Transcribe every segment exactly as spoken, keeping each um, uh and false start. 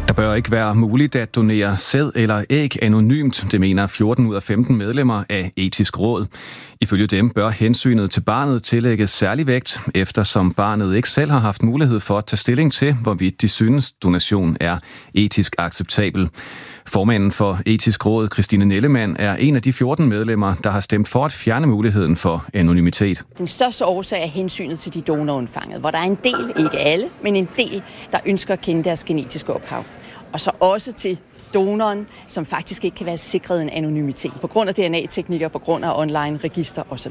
Der bør ikke være muligt at donere sæd eller æg anonymt, det mener fjorten ud af femten medlemmer af Etisk Råd. Ifølge dem bør hensynet til barnet tillægges særlig vægt, eftersom barnet ikke selv har haft mulighed for at tage stilling til, hvorvidt de synes donation er etisk acceptabel. Formanden for Etisk Råd, Christine Nellemann, er en af de fjorten medlemmer, der har stemt for at fjerne muligheden for anonymitet. Den største årsag er hensynet til de donorundfanget, hvor der er en del, ikke alle, men en del, der ønsker at kende deres genetiske ophav. Og så også til donoren, som faktisk ikke kan være sikret en anonymitet på grund af D N A-teknikker, på grund af online-register osv.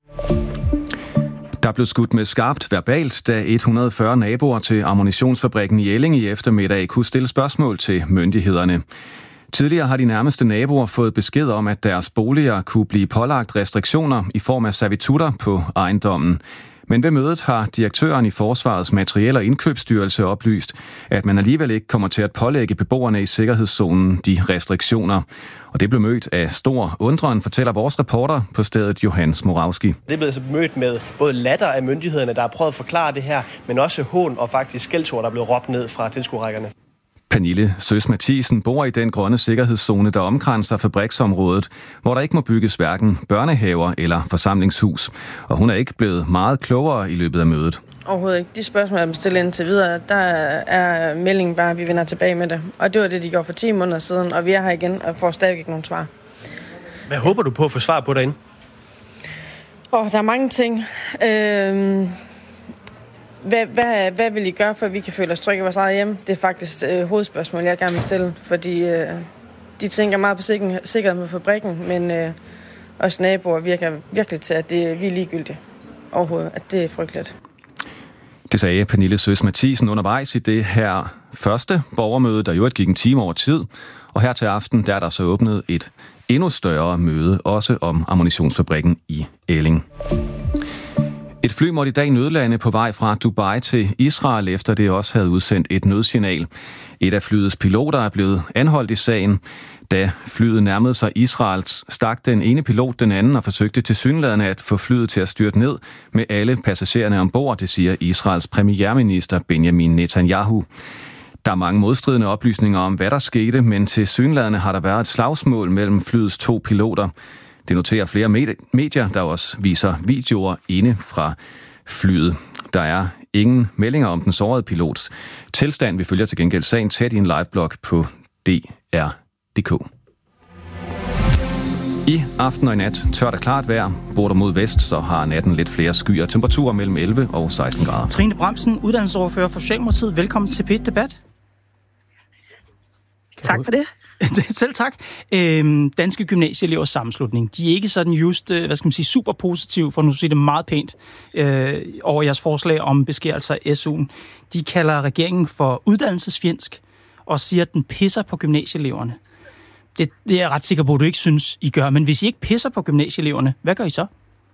Der blev skudt med skarpt verbalt, da et hundrede og fyrre naboer til ammunitionsfabrikken i Elling i eftermiddag kunne stille spørgsmål til myndighederne. Tidligere har de nærmeste naboer fået besked om, at deres boliger kunne blive pålagt restriktioner i form af servitutter på ejendommen. Men ved mødet har direktøren i Forsvarets Materiel- og Indkøbsstyrelse oplyst, at man alligevel ikke kommer til at pålægge beboerne i sikkerhedszonen de restriktioner. Og det blev mødt af stor undren, fortæller vores reporter på stedet Johannes Moravski. Det er blevet så mødt med både latter af myndighederne, der har prøvet at forklare det her, men også hån og faktisk skældsord, der er blevet råbt ned fra tilskuerrækkerne. Pernille Søs Mathisen bor i den grønne sikkerhedszone, der omkranser fabriksområdet, hvor der ikke må bygges hverken børnehaver eller forsamlingshus. Og hun er ikke blevet meget klogere i løbet af mødet. Overhovedet ikke. De spørgsmål, jeg stiller indtil videre, der er meldingen bare, at vi vender tilbage med det. Og det var det, de gjorde for ti måneder siden, og vi er her igen og får stadig ikke nogen svar. Hvad håber du på at få svar på derinde? Åh, oh, der er mange ting. Øhm Hvad, hvad, hvad vil I gøre, for at vi kan føle os trygge i vores eget hjem? Det er faktisk øh, hovedspørgsmål, jeg gerne vil stille. Fordi øh, de tænker meget på sikkerhed med fabrikken, men øh, os naboer virker virkelig til, at det, vi er ligegyldige overhovedet. At det er frygteligt. Det sagde Pernille Søs Mathisen undervejs i det her første borgermøde, der jo gik en time over tid. Og her til aften, der er der så åbnet et endnu større møde, også om ammunitionsfabrikken i Elling. Et fly måtte i dag nødlande på vej fra Dubai til Israel, efter det også havde udsendt et nødsignal. Et af flyets piloter er blevet anholdt i sagen. Da flyet nærmede sig Israel, stak den ene pilot den anden og forsøgte tilsyneladende at få flyet til at styrte ned med alle passagererne ombord, det siger Israels premierminister Benjamin Netanyahu. Der er mange modstridende oplysninger om, hvad der skete, men tilsyneladende har der været et slagsmål mellem flyets to piloter. Det noterer flere medier, der også viser videoer inde fra flyet. Der er ingen meldinger om den sårede pilots tilstand. Vi følger til gengæld sagen tæt i en liveblog på D R punktum d k. I aften og i nat tørt og klart vejr. Bor du mod vest, så har natten lidt flere skyer. Temperaturer mellem elleve og seksten grader. Trine Bramsen, uddannelsesoverfører for Socialdemokratiet. Velkommen til P et Debat. Tak for det. Selv tak. Øhm, Danske Gymnasieelevers Sammenslutning, de er ikke sådan just, hvad skal man sige, super positive, for nu at sige det meget pænt, øh, over jeres forslag om beskærelse af S U'en. De kalder regeringen for uddannelsesfjendsk og siger, at den pisser på gymnasieeleverne. Det, det er jeg ret sikker på, at du ikke synes, I gør. Men hvis I ikke pisser på gymnasieeleverne, hvad gør I så?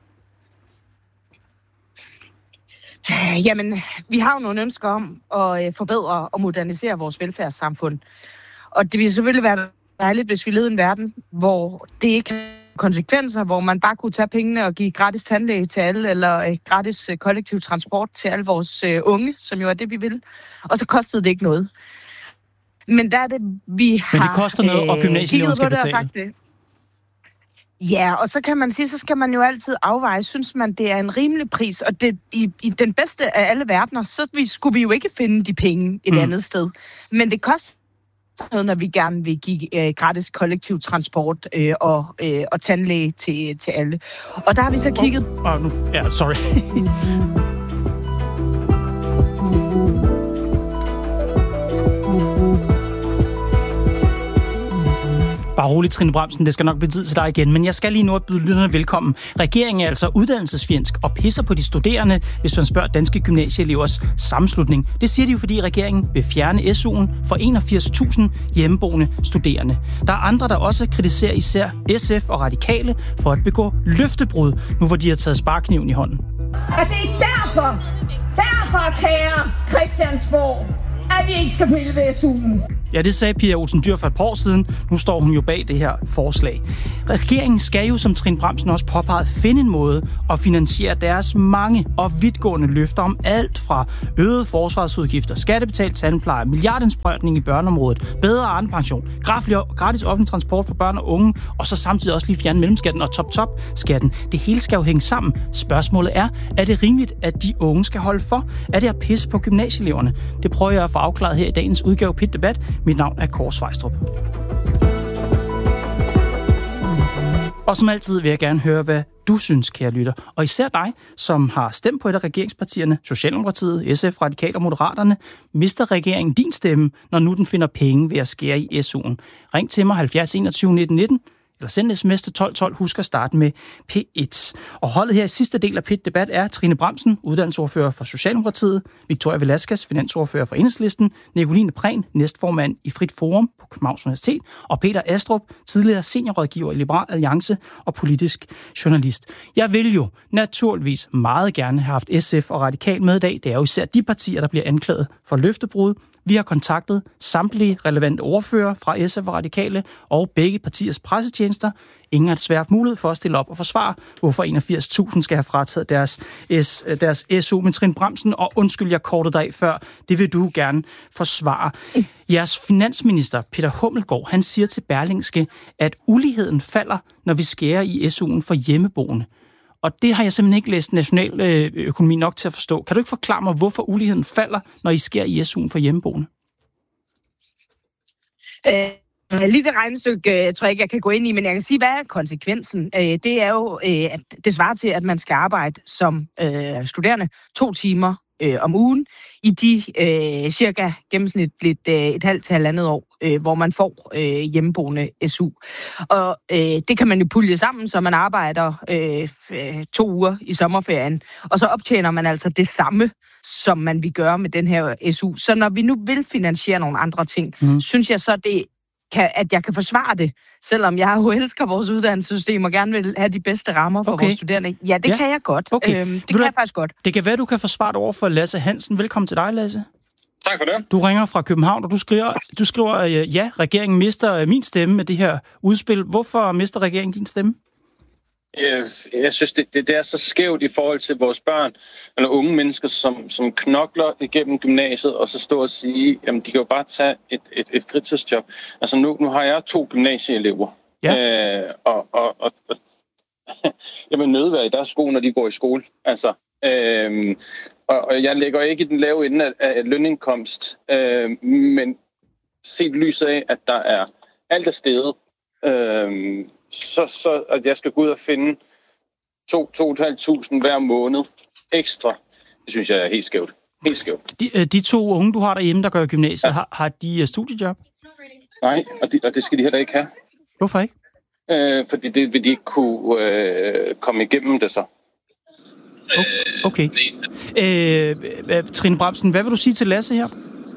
Jamen, vi har jo nogle ønsker om at forbedre og modernisere vores velfærdssamfund. Og det ville selvfølgelig være dejligt, hvis vi levede i en verden, hvor det ikke har konsekvenser, hvor man bare kunne tage pengene og give gratis tandlæge til alle, eller gratis kollektiv transport til alle vores unge, som jo er det, vi vil. Og så kostede det ikke noget. Men der er det, vi har... Men det koster noget, og gymnasieeleverne skal betale. Det. Ja, og så kan man sige, så skal man jo altid afveje, synes man, det er en rimelig pris, og det, i, i den bedste af alle verdener, så vi, skulle vi jo ikke finde de penge et mm. andet sted. Men det koster noget, når vi gerne vil give øh, gratis kollektiv transport øh, og, øh, og tandlæge til, til alle. Og der har vi så kigget... Åh, oh, nu... Ja, sorry. Bare roligt, Trine Bramsen, det skal nok blive tid til dig igen, men jeg skal lige nu byde lytterne velkommen. Regeringen er altså uddannelsesfjendsk og pisser på de studerende, hvis man spørger Danske Gymnasieelevers Sammenslutning. Det siger de jo, fordi regeringen vil fjerne S U'en for enogfirs tusind hjemmeboende studerende. Der er andre, der også kritiserer især S F og Radikale for at begå løftebrud, nu hvor de har taget sparkniven i hånden. Og det er derfor, derfor, kære Christiansborg, at vi ikke skal pille ved S U'en. Ja, det sagde Pia Olsen Dyhr for et par år siden. Nu står hun jo bag det her forslag. Regeringen skal jo, som Trine Bramsen også påpegede, finde en måde at finansiere deres mange og vidtgående løfter om alt fra øgede forsvarsudgifter, skattebetalt tandpleje, milliardindsprøjtning i børneområdet, bedre Arnepension, gratis offentlig transport for børn og unge, og så samtidig også lige fjerne mellemskatten og top-top-skatten. Det hele skal jo hænge sammen. Spørgsmålet er, er det rimeligt, at de unge skal holde for? Er det at pisse på gymnasieeleverne? Det prøver jeg at få afklaret her i dagens udgave P I T-debat. Mit navn er Kåre Svejstrup. Og som altid vil jeg gerne høre, hvad du synes, kære lytter. Og især dig, som har stemt på et af regeringspartierne, Socialdemokratiet, S F, Radikale og Moderaterne, mister regeringen din stemme, når nu den finder penge ved at skære i S U'en. Ring til mig halvfjerds enogtyve nitten nitten, eller send en sms til tolv tolv. Husk at starte med P et. Og holdet her i sidste del af P et-debat er Trine Bramsen, uddannelsesordfører for Socialdemokratiet, Victoria Velasquez, finansordfører for Enhedslisten, Nicoline Prehn, næstformand i Frit Forum på Københavns Universitet, og Peter Astrup, tidligere seniorrådgiver i Liberal Alliance og politisk journalist. Jeg vil jo naturligvis meget gerne have haft S F og Radikal med i dag. Det er jo især de partier, der bliver anklaget for løftebrud. Vi har kontaktet samtlige relevante ordfører fra S F og Radikale og begge partiers pressetjenester. Ingen har desværre haft mulighed for at stille op og forsvare, hvorfor enogfirs tusind skal have frataget deres, S, deres S U. Men Trine Bramsen, og undskyld, jeg kortede dig af før, det vil du gerne forsvare. Jeres finansminister, Peter Hummelgaard, han siger til Berlingske, at uligheden falder, når vi skærer i S U'en for hjemmeboende. Og det har jeg simpelthen ikke læst nationaløkonomi nok til at forstå. Kan du ikke forklare mig, hvorfor uligheden falder, når I skærer i S U'en for hjemmeboende? Øh, lige det regnestykke tror jeg ikke, jeg kan gå ind i, men jeg kan sige, hvad er konsekvensen? Øh, det er jo, øh, at det svarer til, at man skal arbejde som øh, studerende to timer øh, om ugen i de øh, cirka gennemsnitligt øh, et halvt til halvandet år, øh, hvor man får øh, hjemmeboende S U. Og øh, det kan man jo pulje sammen, så man arbejder øh, to uger i sommerferien, og så optjener man altså det samme, som man vil gøre med den her S U. Så når vi nu vil finansiere nogle andre ting, mm. synes jeg så, det kan, at jeg kan forsvare det, selvom jeg jo elsker vores uddannelsessystem og gerne vil have de bedste rammer for okay. vores studerende. Ja, det ja. kan jeg godt. Okay. Øhm, det du kan da, jeg faktisk godt. Det kan være, du kan forsvare det over for Lasse Hansen. Velkommen til dig, Lasse. Tak for det. Du ringer fra København, og du skriver, du skriver ja, regeringen mister min stemme med det her udspil. Hvorfor mister regeringen din stemme? Jeg, jeg synes, det, det, det er så skævt i forhold til vores børn, eller unge mennesker, som, som knokler igennem gymnasiet, og så står og sige, jamen de kan jo bare tage et, et, et fritidsjob. Altså nu, nu har jeg to gymnasieelever, ja. øh, og, og, og, og jeg vil nødvære i deres sko, når de går i skole. Altså, øh, og, og jeg lægger ikke i den lave ende af, af lønindkomst, øh, men set lyset af, at der er alt er steget, øh, Så, så at jeg skal gå ud og finde to til to tusind fem hundrede hver måned ekstra, det synes jeg er helt skævt. Helt skævt. De, de to unge, du har derhjemme, der gør i gymnasiet, ja. har, har de studiejob? Nej, og, de, og det skal de heller ikke have. Hvorfor ikke? Øh, fordi det vil de ikke kunne øh, komme igennem det så. Okay. Øh, Trine Bramsen, hvad vil du sige til Lasse her?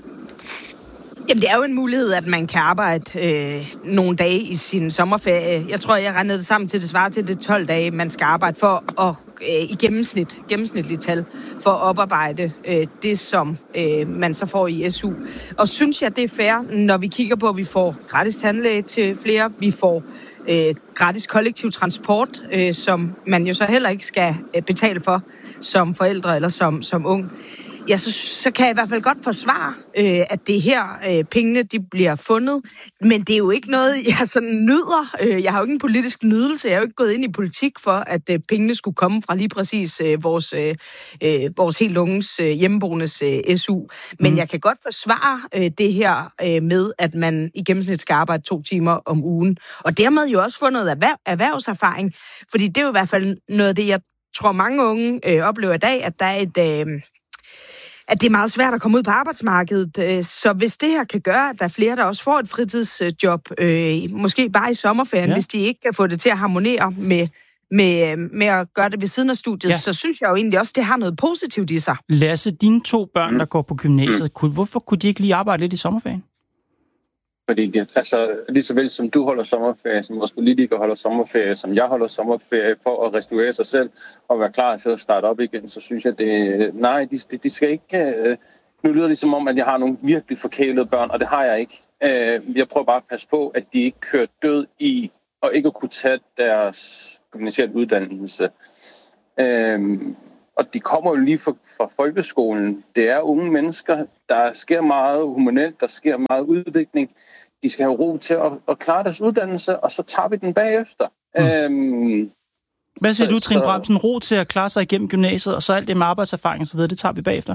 Jamen, det er jo en mulighed, at man kan arbejde øh, nogle dage i sin sommerferie. Jeg tror, jeg regnede det sammen til, det svarer til det tolv dage, man skal arbejde for at, øh, i gennemsnit, gennemsnitligt tal, for at oparbejde øh, det, som øh, man så får i S U. Og synes jeg, det er fair, når vi kigger på, at vi får gratis tandlæge til flere, vi får øh, gratis kollektiv transport, øh, som man jo så heller ikke skal øh, betale for som forældre eller som, som ung. Ja, så, så kan jeg i hvert fald godt forsvare, øh, at det her øh, pengene de bliver fundet. Men det er jo ikke noget, jeg sådan nyder. Øh, jeg har jo ikke en politisk nydelse. Jeg har jo ikke gået ind i politik for, at øh, pengene skulle komme fra lige præcis øh, vores, øh, vores helt unges øh, hjemmeboendes øh, S U. Men mm. jeg kan godt forsvare øh, det her øh, med, at man i gennemsnit skal arbejde to timer om ugen. Og dermed jo også få noget erhverv, erhvervserfaring. Fordi det er jo i hvert fald noget af det, jeg tror mange unge øh, oplever i dag, at der er et... Øh, at det er meget svært at komme ud på arbejdsmarkedet. Så hvis det her kan gøre, at der er flere, der også får et fritidsjob, øh, måske bare i sommerferien, ja. hvis de ikke kan få det til at harmonere med, med, med at gøre det ved siden af studiet, ja. så synes jeg jo egentlig også, det har noget positivt i sig. Lasse, dine to børn, der går på gymnasiet, kunne, hvorfor kunne de ikke lige arbejde lidt i sommerferien? Fordi det, altså, lige så vel som du holder sommerferie, som vores politikere holder sommerferie, som jeg holder sommerferie for at restaurere sig selv og være klar til at starte op igen, så synes jeg, det nej, de, de skal ikke... Nu lyder det som om, at jeg har nogle virkelig forkælede børn, og det har jeg ikke. Øh, jeg prøver bare at passe på, at de ikke kører død i, og ikke at kunne tage deres gymnasiale uddannelse. Øh, og de kommer jo lige fra, fra folkeskolen. Det er unge mennesker, der sker meget hormonelt, der sker meget udvikling. De skal have ro til at, at klare deres uddannelse, og så tager vi den bagefter. Mm. Øhm, Hvad siger så, du, Trine så... Bramsen? Ro til at klare sig igennem gymnasiet, og så alt det med arbejdserfaring og så videre, det tager vi bagefter?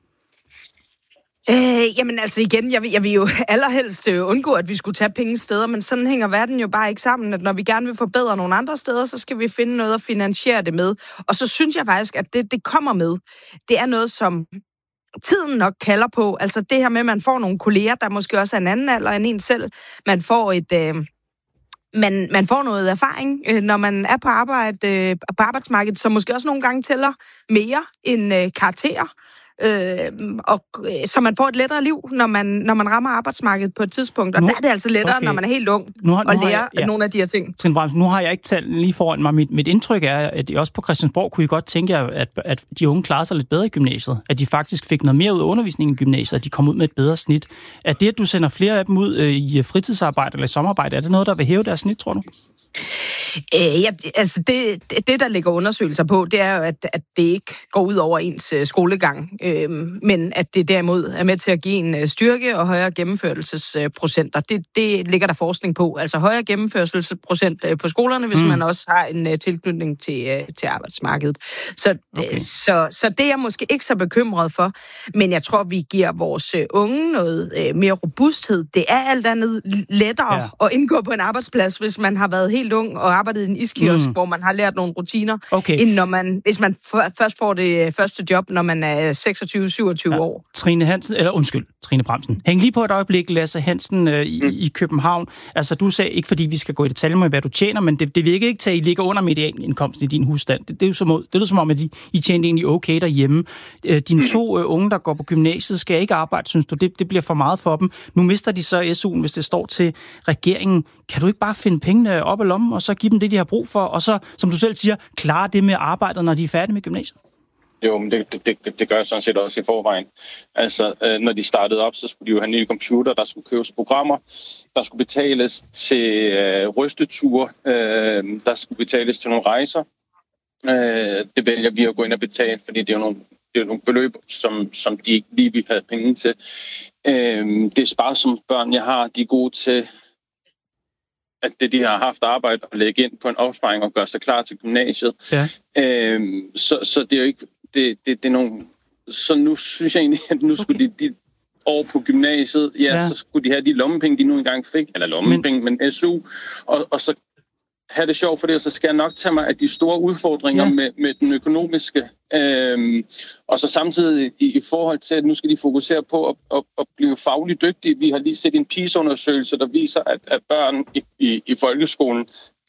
Øh, jamen altså igen, jeg vil, jeg vil jo allerhelst øh, undgå, at vi skulle tage penge steder, men sådan hænger verden jo bare ikke sammen, at når vi gerne vil forbedre nogle andre steder, så skal vi finde noget at finansiere det med. Og så synes jeg faktisk, at det, det kommer med. Det er noget, som tiden nok kalder på. Altså det her med, at man får nogle kolleger, der måske også er en anden alder end en selv. Man får et... Øh, man, man får noget erfaring, øh, når man er på arbejde øh, på arbejdsmarkedet, som måske også nogle gange tæller mere end øh, karakterer. Øh, og, så man får et lettere liv, når man, når man rammer arbejdsmarkedet på et tidspunkt. Og nu, der er det altså lettere, okay. når man er helt ung, nu har, nu at lære jeg, ja. nogle af de her ting. Trine Bramsen, nu har jeg ikke talt lige foran mig. Mit, mit indtryk er, at I også på Christiansborg kunne I godt tænke jer, at, at de unge klarede sig lidt bedre i gymnasiet. At de faktisk fik noget mere ud af undervisningen i gymnasiet, at de kom ud med et bedre snit. Er det, at du sender flere af dem ud øh, i fritidsarbejde eller i sommerarbejde, er det noget, der vil hæve deres snit, tror du? Øh, ja, altså det, det, der ligger undersøgelser på, det er jo, at, at det ikke går ud over ens uh, skolegang, øh, men at det derimod er med til at give en uh, styrke og højere gennemførelsesprocenter. Uh, det, det ligger der forskning på. Altså højere gennemførelsesprocent uh, på skolerne, hvis mm. man også har en uh, tilknytning til, uh, til arbejdsmarkedet. Så, okay. uh, så, så det er jeg måske ikke så bekymret for, men jeg tror, vi giver vores uh, unge noget uh, mere robusthed. Det er alt andet lettere ja. at indgå på en arbejdsplads, hvis man har været helt ung og arbejdet i en iskiosk, mm. hvor man har lært nogle rutiner, okay. end når man, hvis man f- først får det første job, når man er seksogtyve syvogtyve ja. år. Trine Hansen, eller undskyld, Trine Bramsen. Hæng lige på et øjeblik, Lasse Hansen øh, i, mm. i København. Altså, du sagde ikke, fordi vi skal gå i detaljer med, hvad du tjener, men det, det virker ikke til, at I ligger under medianindkomsten i din husstand. Det, det er jo som, det er som om, at I, I tjener egentlig okay derhjemme. Øh, dine to øh, unge, der går på gymnasiet, skal ikke arbejde, synes du? Det, det bliver for meget for dem. Nu mister de så S U'en, hvis det står til regeringen. Kan du ikke bare finde pengene op i lommen, og så give dem det, de har brug for, og så, som du selv siger, klare det med arbejdet, når de er færdige med gymnasiet? Jo, men det, det, det, det gør jeg sådan set også i forvejen. Altså, øh, når de startede op, så skulle de jo have nye computer, der skulle købes programmer, der skulle betales til øh, rysteture, øh, der skulle betales til nogle rejser. Øh, det vælger vi at gå ind og betale, fordi det er jo nogle, det er nogle beløb, som, som de ikke lige vil have penge til. Øh, det er sparsomme børn, jeg har, de er gode til at det, de har haft arbejde at lægge ind på en opsparing og gøre sig klar til gymnasiet. Ja. Øhm, så, så det er jo ikke... Det, det, det er nogle... Så nu synes jeg egentlig, at nu skulle okay. de, de over på gymnasiet, ja, ja, så skulle de have de lommepenge, de nu engang fik. Eller lommepenge, men, men S U. Og, og så have det sjovt for det, og så skal jeg nok tage mig af de store udfordringer ja. med, med den økonomiske. Øhm, og så samtidig i, i forhold til, at nu skal de fokusere på at, at, at blive fagligt dygtige. Vi har lige set en PISA-undersøgelse, der viser, at, at børn i, i, i folkeskolen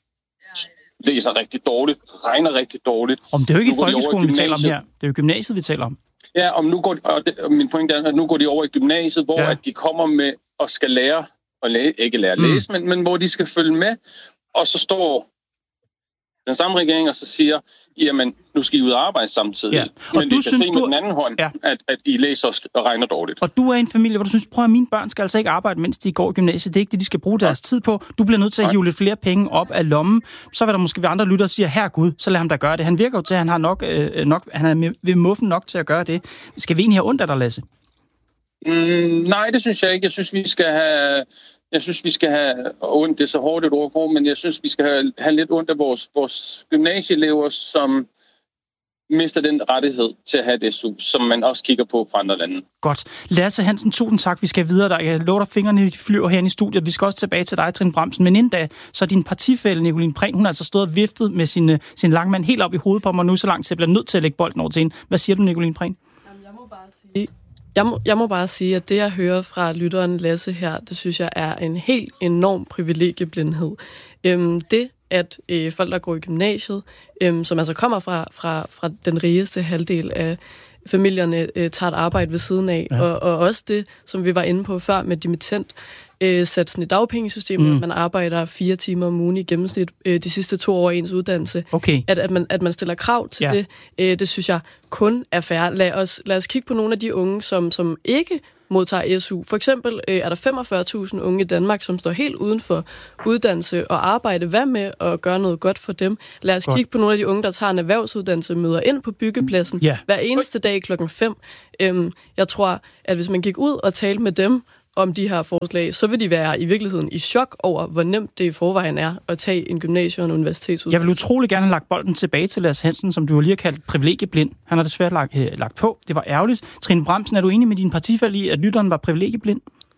læser rigtig dårligt, regner rigtig dårligt. Om det er jo ikke i folkeskolen, vi taler om her. Det er jo gymnasiet, vi taler om. Ja, om nu går de, og, det, og min pointe er, at nu går de over i gymnasiet, hvor ja. at de kommer med og skal lære, og læ- ikke lære at læse, mm. men, men hvor de skal følge med. Og så står den samme regering og så siger, jamen, nu skal I ud og arbejde samtidig. Ja. Og men du synes, kan se du... med den anden hånd, ja. at, at I læser og regner dårligt. Og du er en familie, hvor du synes, prøv at mine børn skal altså ikke arbejde, mens de går i gymnasiet. Det er ikke det, de skal bruge deres ja. tid på. Du bliver nødt til at hive lidt flere penge op af lommen. Så vil der måske være andre lyttere, der siger, herre Gud, så lad ham da gøre det. Han virker jo til, at han har nok, øh, nok han er ved muffen nok til at gøre det. Skal vi egentlig have ondt af dig, Lasse? Mm, nej, det synes jeg ikke. Jeg synes, vi skal have... Jeg synes, vi skal have ondt, det er så hårdt et ord for, men jeg synes, vi skal have, have lidt ondt af vores, vores gymnasieelever, som mister den rettighed til at have det S U, som man også kigger på fra andre lande. Godt. Lasse Hansen, tusind tak. Vi skal videre. Jeg lover dig fingrene, de flyver herinde i studiet. Vi skal også tilbage til dig, Trine Bramsen. Men inden da, så din partifælle, Nicoline Prehn, hun har altså stået og viftet med sin, sin langmand helt op i hovedet på mig nu, så langt, så jeg bliver nødt til at lægge bolden over til hende. Hvad siger du, Nicoline Prehn? Jamen, jeg må bare sige... Jeg må, jeg må bare sige, at det, jeg hører fra lytteren Lasse her, det synes jeg er en helt enorm privilegieblindhed. Øhm, det, at øh, folk, der går i gymnasiet, øhm, som altså kommer fra, fra, fra den rigeste halvdel af familierne, øh, tager et arbejde ved siden af, ja. og, og også det, som vi var inde på før med dimittent, øh, satsen i dagpengesystemet, Mm. at man arbejder fire timer om ugen i gennemsnit øh, de sidste to år af ens uddannelse. Okay. At, at, man, at man stiller krav til Ja. det, øh, det synes jeg kun er fair. Lad os, lad os kigge på nogle af de unge, som, som ikke modtager S U. For eksempel øh, er der femogfyrre tusind unge i Danmark, som står helt uden for uddannelse og arbejde. Hvad med at gøre noget godt for dem? Lad os godt. kigge på nogle af de unge, der tager en erhvervsuddannelse, møder ind på byggepladsen Ja. hver eneste dag klokken fem. Øhm, jeg tror, at hvis man gik ud og talte med dem om de her forslag, så vil de være i virkeligheden i chok over, hvor nemt det i forvejen er at tage en gymnasie- og en universitetsuddannelse. Jeg vil utrolig gerne have lagt bolden tilbage til Lars Hansen, som du lige har kaldt privilegieblind. Han har desværre lagt, øh, lagt på. Det var ærgerligt. Trine Bramsen, er du enig med din partifælle i, at lytteren var privilegieblind?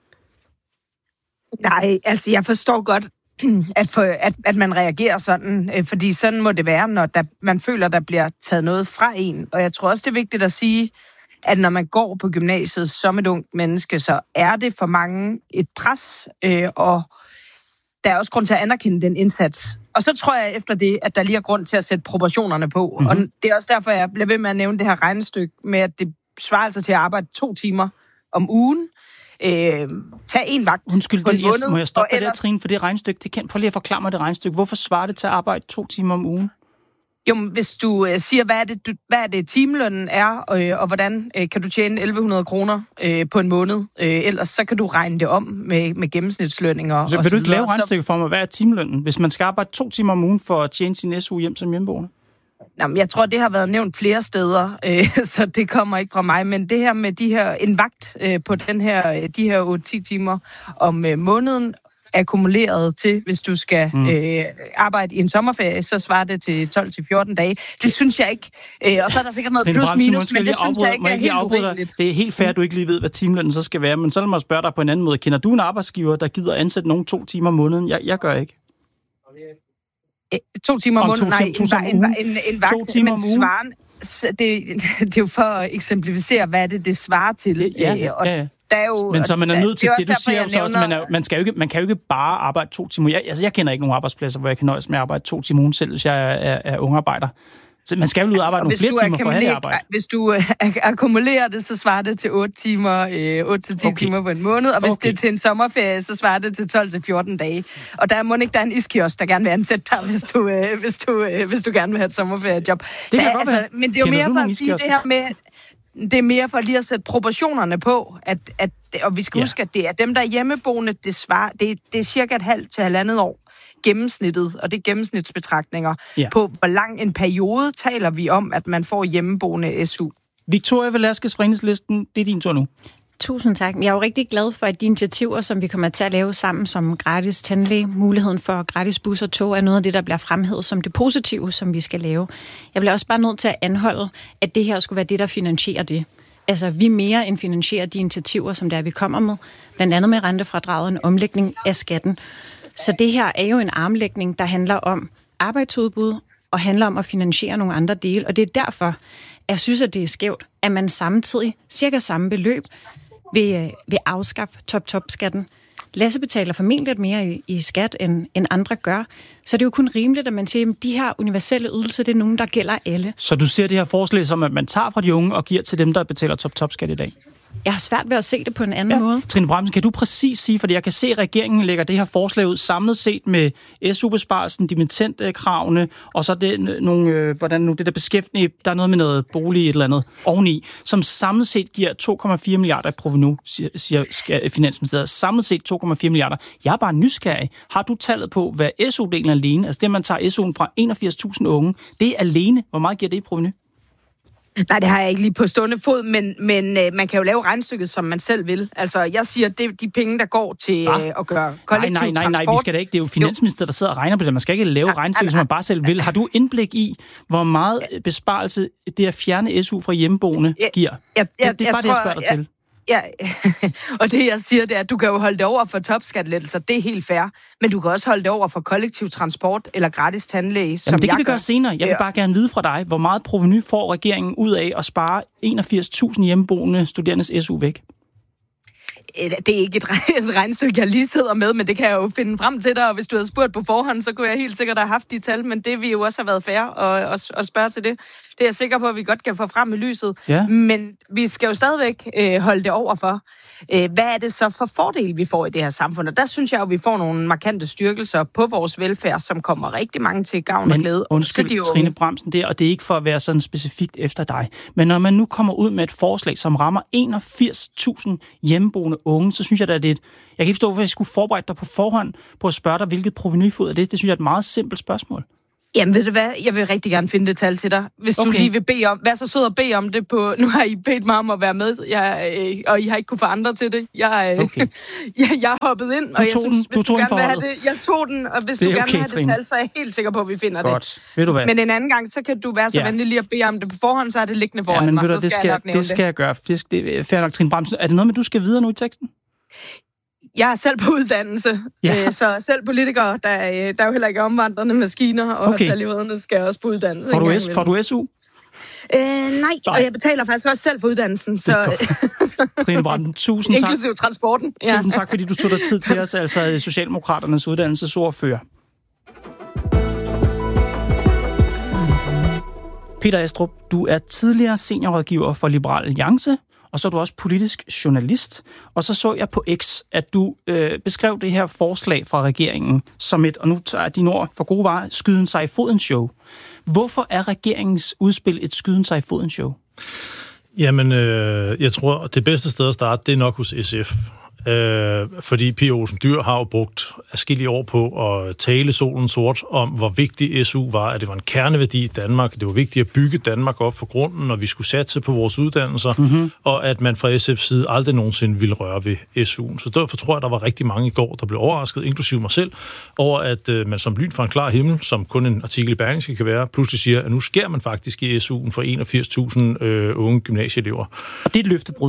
Nej, altså jeg forstår godt, at, for, at, at man reagerer sådan, øh, fordi sådan må det være, når der, man føler, der bliver taget noget fra en. Og jeg tror også, det er vigtigt at sige, at når man går på gymnasiet som et ungt menneske, så er det for mange et pres, øh, og der er også grund til at anerkende den indsats. Og så tror jeg efter det, at der lige er grund til at sætte proportionerne på. Mm-hmm. Og det er også derfor, jeg bliver ved med at nævne det her regnestykke med, at det svarer altså til at arbejde to timer om ugen. Øh, tag en vagt Undskyld, på en det, jeg, måned, må jeg stoppe dig ellers... der, Trine, for det regnstykke, det kan, prøv lige at forklare mig det regnstykke. Hvorfor svarer det til at arbejde to timer om ugen? Jo, hvis du øh, siger, hvad er det, du, hvad er det timelønnen er, øh, og hvordan øh, kan du tjene elleve hundrede kroner øh, på en måned, øh, ellers så kan du regne det om med, med gennemsnitslønninger. Så og vil så du ikke lave videre. regnstykke for mig? Hvad er timelønnen, hvis man skal arbejde to timer om ugen for at tjene sin S U hjem som hjemmeboende? Nå, jeg tror, det har været nævnt flere steder, øh, så det kommer ikke fra mig. Men det her med de her, en vagt øh, på den her, de her otte til ti timer om øh, måneden, akkumuleret til, hvis du skal mm. øh, arbejde i en sommerferie, så svarer det til tolv til fjorten dage. Det synes jeg ikke. Øh, og så er der sikkert noget plus-minus, men det synes jeg ikke er helt urimeligt. Det er helt fair, at du ikke lige ved, hvad timelønnen så skal være, men så lad mig spørge dig på en anden måde. Kender du en arbejdsgiver, der gider ansætte nogen to timer om måneden? Jeg, jeg gør ikke. Øh, to timer om måneden? Nej, to, to, en, en, en, en vagt, to timer om ugen. Svaren, det, det er jo for at eksemplificere, hvad det, det svarer til. Det, ja, øh, og ja, ja. Der er jo, men så man er nødt til, det, det du siger jo så også, man, er, man, skal jo ikke, man kan jo ikke bare arbejde to timer. Jeg, altså, jeg kender ikke nogen arbejdspladser, hvor jeg kan nøjes med at arbejde to timer ugen selv, hvis jeg er, er, er ungarbejder. Så man skal jo ud og arbejde nogle flere timer for at have det arbejde. Hvis du øh, akkumulerer det, så svarer det til otte timer, øh, otte til ti okay. timer på en måned, og hvis okay. det er til en sommerferie, så svarer det til tolv til fjorten dage. Og der må ikke der er en iskiosk, der gerne vil ansætte dig, hvis du, øh, hvis du, øh, hvis du gerne vil have et sommerferiejob. Det kan der, altså, men det er jo mere for at sige det her med, det er mere for lige at sætte proportionerne på, at, at, og vi skal ja. huske, at det er dem, der er hjemmeboende, det, svarer, det, det er cirka et halvt til halvandet år gennemsnittet, og det er gennemsnitsbetragtninger, ja. på hvor lang en periode taler vi om, at man får hjemmeboende S U. Victoria Velasquez fra Enhedslisten, det er din tur nu. Tusind tak. Jeg er jo rigtig glad for, at de initiativer, som vi kommer til at lave sammen, som gratis tandlæge, muligheden for gratis bus og tog, er noget af det, der bliver fremhævet som det positive, som vi skal lave. Jeg bliver også bare nødt til at anholde, at det her skulle være det, der finansierer det. Altså, vi mere end finansierer de initiativer, som der vi kommer med, blandt andet med rentefradraget, en omlægning af skatten. Så det her er jo en armlægning, der handler om arbejdsudbud og handler om at finansiere nogle andre dele, og det er derfor, jeg synes, at det er skævt, at man samtidig, cirka samme beløb, vil, vil afskaffe top-top-skatten. Lasse betaler formentlig lidt mere i, i skat, end, end andre gør. Så det er jo kun rimeligt, at man siger, at de her universelle ydelser, det er nogen, der gælder alle. Så du ser det her forslag som, at man tager fra de unge og giver til dem, der betaler top-top-skat i dag? Jeg har svært ved at se det på en anden ja. måde. Trine Bramsen, kan du præcis sige, fordi jeg kan se, at regeringen lægger det her forslag ud samlet set med S U-besparelsen, dimittentkravene, og så det nogle, øh, hvordan nu, det der beskæftigelse, der er noget med noget bolig et eller andet oveni, som samlet set giver to komma fire milliarder i provenu, siger, siger Finansministeriet. Samlet set to komma fire milliarder. Jeg er bare nysgerrig. Har du tallet på, hvad S U-delen alene, altså det, man tager S U'en fra enogfirs tusind unge, det er alene, hvor meget giver det i provenu? Nej, det har jeg ikke lige på stående fod, men, men øh, man kan jo lave regnstykket, som man selv vil. Altså, jeg siger, det er de penge, der går til øh, at gøre kollektiv nej, nej, nej, transport. nej, vi skal da ikke. Det er jo Finansministeriet, der sidder og regner på det. Man skal ikke lave ja, regnstykket, som man bare selv vil. Har du indblik i, hvor meget besparelse det at fjerne S U fra hjemmeboende giver? Ja, ja, det, det er bare jeg det, jeg spørger dig ja, til. Ja, og det jeg siger, det er, at du kan jo holde det over for topskattelettelser, det er helt fair, men du kan også holde det over for kollektiv transport eller gratis tandlæge, som Jamen, det kan jeg vi gøre gør. senere. Jeg vil bare gerne vide fra dig, hvor meget provenu får regeringen ud af at spare enogfirs tusind hjemmeboende studerendes S U væk? Det er ikke et regnstykke, jeg lige sidder med, men det kan jeg jo finde frem til dig, og hvis du havde spurgt på forhånd, så kunne jeg helt sikkert have haft de tal, men det vil jo også have været fair at, at, at spørge til det. Det er jeg sikker på, at vi godt kan få frem i lyset. Ja. Men vi skal jo stadigvæk øh, holde det over for. Øh, hvad er det så for fordele, vi får i det her samfund? Og der synes jeg jo, at vi får nogle markante styrkelser på vores velfærd, som kommer rigtig mange til gavn og glæde. Men undskyld, de Trine Bramsen, der, og det er ikke for at være sådan specifikt efter dig, men når man nu kommer ud med et forslag, som rammer enogfirs tusind hjemmeboende unge, så synes jeg, at det er et... Jeg kan ikke forstå, hvorfor jeg skulle forberede dig på forhånd på at spørge dig, hvilket provenyfod er det. Det synes jeg er et meget simpelt spørgsmål. Jamen ved du hvad, jeg vil rigtig gerne finde det tal til dig. Hvis okay. du lige vil bede om, vær så sød og bede om det på, nu har I bedt mig om at være med, jeg, øh, og I har ikke kunne få andre til det. Jeg, øh, okay. jeg, jeg har hoppet ind, og jeg synes, den. hvis du, du gerne vil have det, jeg tog den, og hvis du gerne okay, vil have Trine. Det tal, så er jeg helt sikker på, at vi finder Godt. Det. Ved du hvad? Men en anden gang, så kan du være så ja. venlig lige at bede om det på forhånd, så er det liggende foran ja, men, mig, så skal, skal jeg nok nævne det. Det skal jeg gøre. Det, det er fair nok, Trine Bramsen. Er det noget med, du skal videre nu i teksten? Jeg er selv på uddannelse, ja. øh, så selv politikere, der, der er jo heller ikke omvandrende maskiner, og okay. taliverne skal også på uddannelse. Får du, S, får du S U? Øh, nej, nej, og jeg betaler faktisk også selv for uddannelsen. Så Trine Bramsen, tusind tak. Inklusiv transporten. Ja. Tusind tak, fordi du tog dig tid til os, altså Socialdemokraternes uddannelsesordfører. Peter Astrup, du er tidligere seniorrådgiver for Liberal Alliance, og så er du også politisk journalist. Og så så jeg på X, at du øh, beskrev det her forslag fra regeringen som et, og nu tager jeg dine ord for gode varer, skyden sig i foden show. Hvorfor er regeringens udspil et skyden sig i foden show? Jamen, øh, jeg tror, det bedste sted at starte, det er nok hos S F. Øh, fordi Pia Olsen Dyhr har jo brugt adskillige år på at tale solen sort om, hvor vigtig S U var, at det var en kerneværdi i Danmark, det var vigtigt at bygge Danmark op for grunden, og vi skulle satse på vores uddannelser, mm-hmm. og at man fra S F's side aldrig nogensinde ville røre ved S U'en. Så derfor tror jeg, der var rigtig mange i går, der blev overrasket, inklusive mig selv, over at øh, man som lyn fra en klar himmel, som kun en artikel i Berlingske kan være, pludselig siger, at nu sker man faktisk i S U'en for enogfirs tusind øh, unge gymnasieelever. Og det er et løftebrud.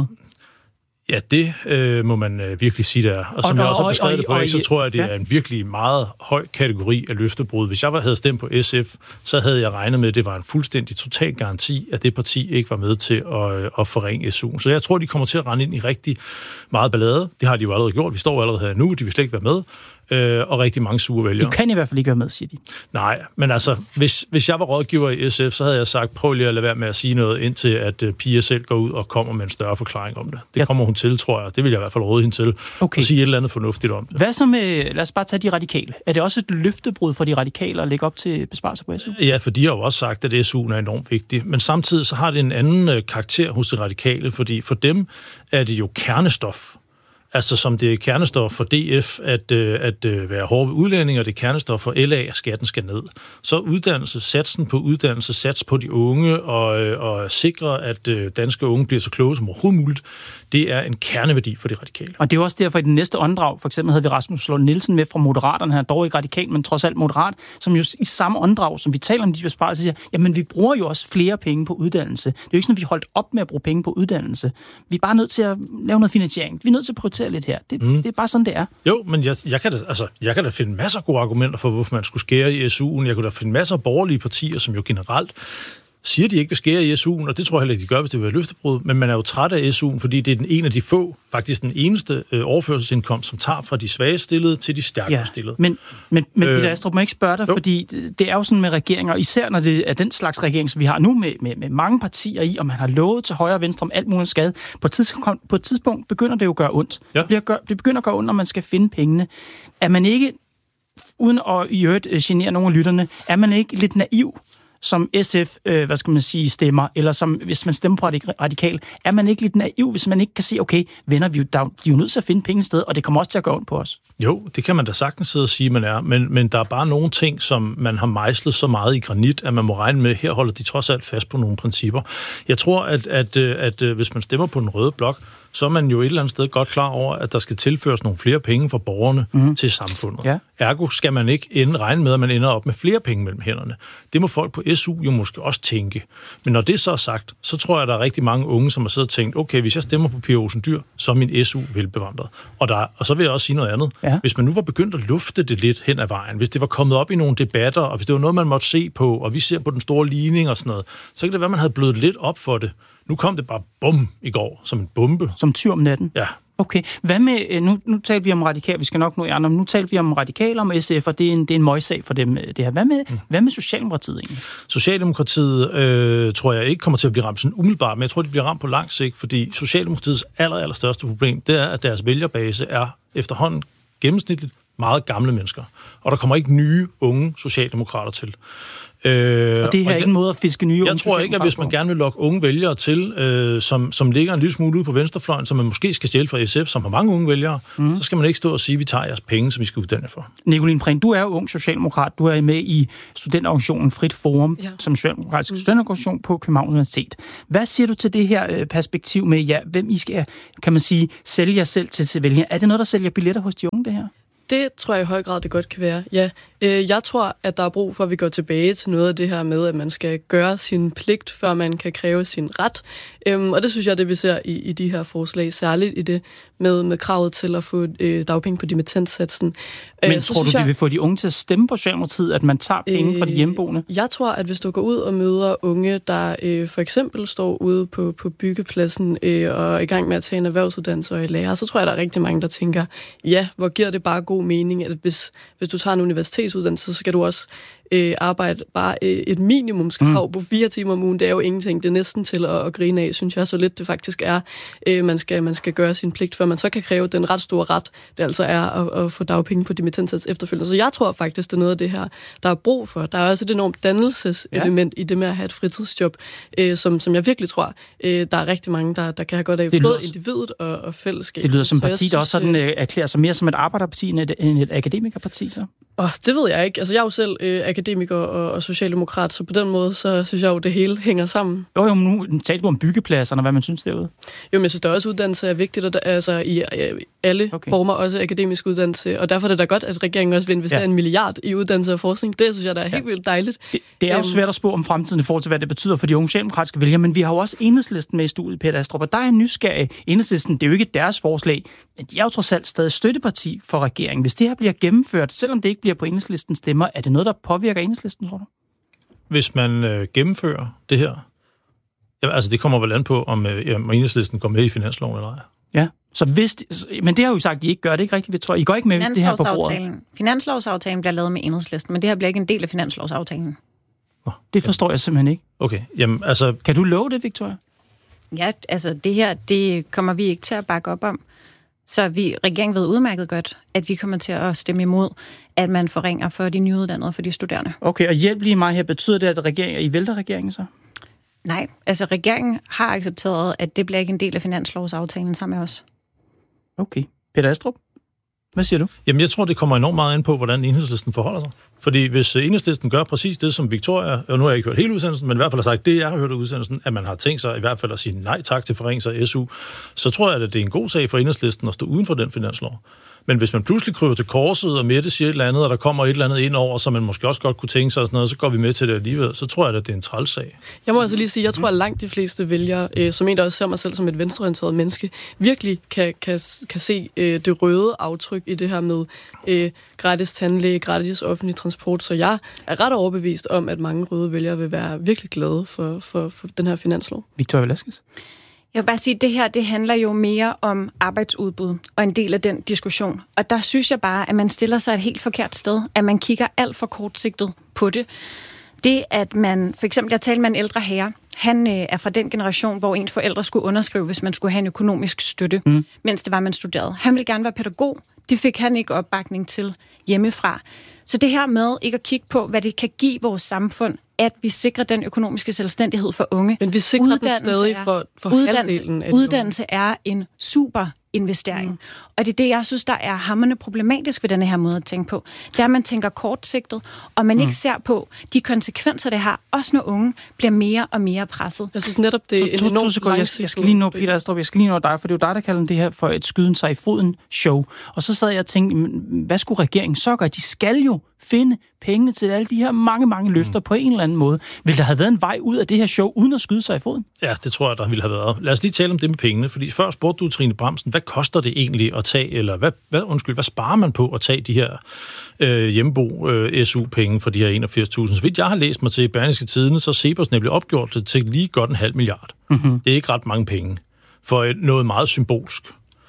Ja, det øh, må man øh, virkelig sige, der. Og som og, jeg også har beskrevet det på, ikke, så tror jeg, det ja. er en virkelig meget høj kategori af løftebrud. Hvis jeg var, havde stemt på S F, så havde jeg regnet med, at det var en fuldstændig total garanti, at det parti ikke var med til at, at forringe S U'en. Så jeg tror, de kommer til at rende ind i rigtig meget ballade. Det har de jo allerede gjort. Vi står allerede her nu, de vil slet ikke være med. Øh, og rigtig mange sure vælgere. De kan i hvert fald ikke være med, siger de. Nej, men altså, hvis, hvis jeg var rådgiver i S F, så havde jeg sagt, prøv lige at lade være med at sige noget, indtil at uh, Pia selv går ud og kommer med en større forklaring om det. Det ja. kommer hun til, tror jeg. Det vil jeg i hvert fald råde hende til. Okay. Og sige et eller andet fornuftigt om det. Hvad så med, lad os bare tage de radikale. Er det også et løftebrud for de radikale at lægge op til besparelser på S U? Ja, for de har jo også sagt, at S U'en er enormt vigtig. Men samtidig så har det en anden uh, karakter hos de radikale, fordi for dem er det jo kernestof. Altså som det er kernestof for D F at, øh, at øh, være hårde ved udlænding, og det er kernestof for L A, at skatten skal ned. Så uddannelse, satsen på uddannelse, sats på de unge, og, øh, og sikre, at øh, danske unge bliver så kloge som overhovedet muligt, det er en kerneværdi for de radikale. Og det er også derfor, i den næste åndedrag, for eksempel havde vi Rasmus Lund Nielsen med fra Moderaterne, han er dog ikke radikal, men trods alt moderat, som jo i samme åndedrag, som vi taler om de besparelser, siger, jamen vi bruger jo også flere penge på uddannelse. Det er jo ikke sådan, at vi holdt op med at bruge penge på uddannelse. Vi er bare nødt til at lave noget finansiering. Vi er nødt til at prioritere lidt her. Det, mm. det er bare sådan, det er. Jo, men jeg, jeg, kan da, altså, jeg kan da finde masser af gode argumenter for, hvorfor man skulle skære i S U'en. Jeg kunne da finde masser af borgerlige partier, som jo generelt siger, de ikke vil skære i S U'en, og det tror jeg heller ikke, de gør, hvis det vil være løftebrud, men man er jo træt af S U'en, fordi det er den ene af de få, faktisk den eneste øh, overførselsindkomst, som tager fra de svage stillede til de stærkere ja, stillede. Men, men, men øh, Peter Astrup, må jeg ikke spørge dig, jo. fordi det er jo sådan med regeringer, især når det er den slags regering, som vi har nu med, med, med mange partier i, og man har lovet til højre og venstre om alt muligt skade. På et tidspunkt, på et tidspunkt begynder det jo at gøre ondt. Ja. Det, gør, det begynder at gøre ondt, når man skal finde pengene. Er man ikke, uden at i øvrigt genere nogle af lytterne, er man ikke lidt naiv, som S F, øh, hvad skal man sige, stemmer, eller som hvis man stemmer på radikal, er man ikke lidt naiv, hvis man ikke kan se, okay, venner, vi er jo, de er jo nødt til at finde penge sted, og det kommer også til at gå ondt på os. Jo, det kan man da sagtens sidde og sige, man er, men, men der er bare nogle ting, som man har mejslet så meget i granit, at man må regne med, her holder de trods alt fast på nogle principper. Jeg tror, at, at, at, at hvis man stemmer på den røde blok, så er man jo et eller andet sted godt klar over, at der skal tilføres nogle flere penge fra borgerne mm. til samfundet. Ja. Ergo skal man ikke ende, regne med, at man ender op med flere penge mellem hænderne. Det må folk på S U jo måske også tænke. Men når det så er sagt, så tror jeg, at der er rigtig mange unge, som har siddet og tænkt, okay, hvis jeg stemmer på Pia Olsen Dyhr, så er min S U velbevandret. Og, der, og så vil jeg også sige noget andet. Ja. Hvis man nu var begyndt at lufte det lidt hen ad vejen, hvis det var kommet op i nogle debatter, og hvis det var noget, man måtte se på, og vi ser på den store ligning og sådan noget, så kan det være, man havde blødt lidt op for det. Nu kom det bare bum i går, som en bombe. Som tyr om natten. Ja, Okay. Hvad med, nu, nu taler vi om radikal, vi skal nok nå i andre, men nu taler vi om radikale, om S F, og det er en, det er en møgssag for dem, det her. Hvad med, mm. hvad med Socialdemokratiet egentlig? Socialdemokratiet øh, tror jeg ikke kommer til at blive ramt sådan umiddelbart, men jeg tror, de bliver ramt på lang sigt, fordi Socialdemokratiets aller, aller største problem, det er, at deres vælgerbase er efterhånden gennemsnitligt meget gamle mennesker. Og der kommer ikke nye, unge socialdemokrater til. Øh, og det her er ikke en måde at fiske nye unge Jeg tror ikke, at hvis man gerne vil lokke unge vælgere til, øh, som, som ligger en lille smule ude på venstrefløjen, som man måske skal stjæle fra S F, som har mange unge vælgere, mm. så skal man ikke stå og sige, at vi tager jeres penge, som vi skal uddanne for. Nicoline Prehn, du er jo ung socialdemokrat. Du er med i studenterorganisationen Frit Forum, ja. som socialdemokratisk mm. studenterorganisation på Københavns Universitet. Hvad siger du til det her perspektiv med, ja, hvem I skal, kan man sige, sælge jer selv til, til vælgere? Er det noget, der sælger billetter hos de unge, det her? Det tror jeg i høj grad, det godt kan være, ja. Jeg tror, at der er brug for, at vi går tilbage til noget af det her med, at man skal gøre sin pligt, før man kan kræve sin ret. Og det synes jeg, det vi ser i, i de her forslag, særligt i det med, med kravet til at få øh, dagpenge på dimittentsatsen. Men så tror du, jeg, det vil få de unge til at stemme på Socialdemokratiet, at man tager penge øh, fra de hjemmeboende? Jeg tror, at hvis du går ud og møder unge, der øh, for eksempel står ude på, på byggepladsen øh, og er i gang med at tage en erhvervsuddannelse og er lærer, så tror jeg, der er rigtig mange, der tænker, ja, hvor giver det bare god mening, at hvis, hvis du tager en universitetsuddannelse, så skal du også øh, arbejde bare øh, et minimumskrav mm. på fire timer om ugen. Det er jo ingenting. Det er næsten til at, at grine af, synes jeg, så lidt det faktisk er. Øh, man, skal, man skal gøre sin pligt, før man så kan kræve den ret store ret, det altså er at, at få dagpenge på dimittentsats efterfølgende. Så jeg tror faktisk, det er noget af det her, der er brug for. Der er også et enormt dannelseselement ja. i det med at have et fritidsjob, øh, som, som jeg virkelig tror, øh, der er rigtig mange, der, der kan have godt af, det både individet og, og fællesskab. Det lyder som et parti, der også sådan, øh, erklærer sig mere som et arbejderparti end et, end et akademikerparti, så? Oh, det ved jeg ikke. Altså, jeg er jo selv øh, akademiker og, og socialdemokrat, så på den måde, så synes jeg jo, det hele hænger sammen. Jo, jo, nu talte du om byggepladserne, hvad man synes derude. Jo, men jeg synes, der også uddannelse er vigtigt, og der, altså i øh, alle okay. former, også akademisk uddannelse, og derfor er det da godt, at regeringen også vil investere ja. en milliard i uddannelse og forskning. Det synes jeg, der er helt ja. vildt dejligt. Det, det er jo um, svært at spå om fremtiden i forhold til, hvad det betyder for de unge socialdemokratiske vælgere, men vi har jo også Enhedslisten med i studiet, Peter Astrup, og der er en nysgerrig. Enhedslisten, det er jo ikke deres forslag, men de er jo trods alt stadig støtteparti for regeringen. Hvis det her bliver gennemført, selvom det ikke bliver på Enhedslistens stemmer, er det noget, der påvirker Enhedslisten, tror du? Hvis man øh, gennemfører det her, ja, altså det kommer vel an på, om, øh, om Enhedslisten går med i finansloven eller ej. Ja, så hvis de, men det har jo sagt, at de ikke gør det ikke rigtigt. Vi tror, I går ikke med, hvis det her på bordet. Finanslovsaftalen bliver lavet med Enhedslisten, men det her bliver ikke en del af finanslovsaftalen. Oh, det forstår ja. jeg simpelthen ikke. Okay, jamen altså... Kan du love det, Victoria? Ja, altså det her, det kommer vi ikke til at bakke op om. Så vi, regeringen ved udmærket godt, at vi kommer til at stemme imod, at man forringer for de nyuddannede, for de studerende. Okay, og hjælp lige mig her. Betyder det, at regeringen, I vælter regeringen så? Nej, altså regeringen har accepteret, at det bliver ikke en del af finanslovsaftalen sammen med os. Okay. Peter Astrup, hvad siger du? Jamen, jeg tror, det kommer enormt meget ind på, hvordan Enhedslisten forholder sig. Fordi hvis Enhedslisten gør præcis det, som Victoria, og nu har jeg ikke hørt hele udsendelsen, men i hvert fald har sagt det, jeg har hørt af udsendelsen, at man har tænkt sig i hvert fald at sige nej tak til forringelser af S U, så tror jeg, at det er en god sag for Enhedslisten at stå uden for den finanslov. Men hvis man pludselig kryber til korset, og Mette siger et eller andet, og der kommer et eller andet ind over, så man måske også godt kunne tænke sig og sådan noget, så går vi med til det alligevel, så tror jeg, at det er en trælsag. Jeg må altså lige sige, jeg tror, at langt de fleste vælgere, øh, som en, der også ser mig selv som et venstreorienteret menneske, virkelig kan, kan, kan se øh, det røde aftryk i det her med øh, gratis tandlæge, gratis offentlig transport. Så jeg er ret overbevist om, at mange røde vælgere vil være virkelig glade for, for, for den her finanslov. Victoria Velasquez? Jeg vil bare sige, at det her, det handler jo mere om arbejdsudbud og en del af den diskussion. Og der synes jeg bare, at man stiller sig et helt forkert sted, at man kigger alt for kortsigtet på det. Det, at man, for eksempel, jeg talte med en ældre herre, han øh, er fra den generation, hvor ens forældre skulle underskrive, hvis man skulle have en økonomisk støtte, mm. mens det var, man studerede. Han ville gerne være pædagog. Det fik han ikke opbakning til hjemmefra. Så det her med ikke at kigge på, hvad det kan give vores samfund, at vi sikrer den økonomiske selvstændighed for unge. Men vi sikrer uddannelse den stadig for, for uddannelse, halvdelen af Uddannelse er en super investering. Mm. Og det er det, jeg synes, der er hamrende problematisk ved denne her måde at tænke på. Det er, at man tænker kortsigtet, og man mm. ikke ser på de konsekvenser, det har, også når unge bliver mere og mere presset. Jeg synes netop, det er en enormt langsigtet. Jeg, jeg skal lige nå, Peter Astrup, jeg skal lige nå dig, for det er jo dig, der kalder det her for et skyden sig i foden show. Og så sad jeg og tænkte, hvad skulle regeringen så gøre? De skal jo finde pengene til alle de her mange, mange løfter mm. på en eller anden måde. Vil der have været en vej ud af det her show, uden at skyde sig i foden? Ja, det tror jeg, der ville have været. Lad os lige tale om det med pengene, fordi før spurgte du, Trine Bramsen, hvad koster det egentlig at tage, eller hvad, hvad, undskyld, hvad sparer man på at tage de her øh, hjemmebo øh, S U-penge for de her enogfirs tusind? Så vidt jeg har læst mig til i Berlingske Tidende, så Cepos nemlig opgjort det til lige godt en halv milliard. Mm-hmm. Det er ikke ret mange penge for noget meget symbolsk.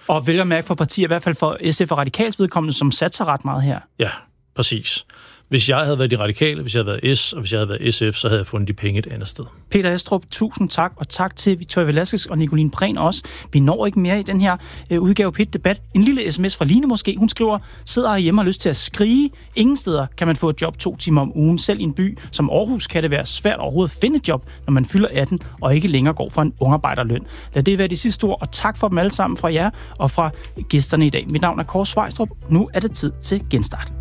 Og vel at mærke for partier, i hvert fald for S F og Radikals vedkommende, som satser ret meget her. Ja, præcis. Hvis jeg havde været de radikale, hvis jeg havde været S, og hvis jeg havde været S F, så havde jeg fundet de penge et andet sted. Peter Astrup, tusind tak, og tak til Victoria Velasquez og Nicoline Prehn også. Vi når ikke mere i den her øh, udgave P et-debat. En lille sms fra Line måske. Hun skriver, sidder hjemme og har lyst til at skrige. Ingen steder kan man få et job to timer om ugen. Selv i en by som Aarhus kan det være svært overhovedet at finde et job, når man fylder atten og ikke længere går for en ungarbejderløn. Lad det være de sidste ord, og tak for dem alle sammen fra jer og fra gæsterne i dag. Mit navn er Kåre Svejstrup. Nu er det tid til genstart.